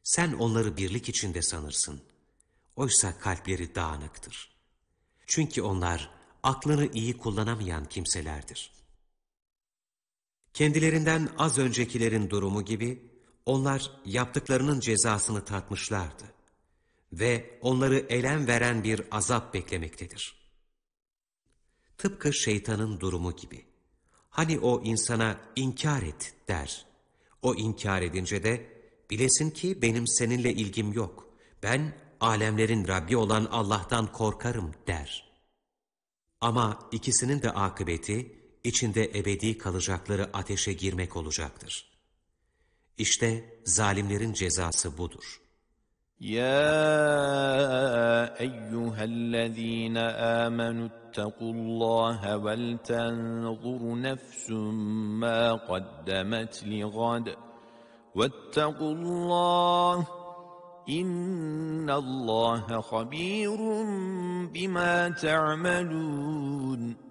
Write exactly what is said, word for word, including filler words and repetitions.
Sen onları birlik içinde sanırsın. Oysa kalpleri dağınıktır. Çünkü onlar aklını iyi kullanamayan kimselerdir. Kendilerinden az öncekilerin durumu gibi, onlar yaptıklarının cezasını tatmışlardı. Ve onları elem veren bir azap beklemektedir. Tıpkı şeytanın durumu gibi. Hani o insana inkar et der. O inkar edince de, bilesin ki benim seninle ilgim yok. Ben alemlerin Rabbi olan Allah'tan korkarım der. Ama ikisinin de akıbeti, içinde ebedi kalacakları ateşe girmek olacaktır. İşte zalimlerin cezası budur. يا أيها الذين آمنوا اتقوا الله ولتنظر نفس ما قدمت لغد واتقوا الله إن الله خبير بما تعملون.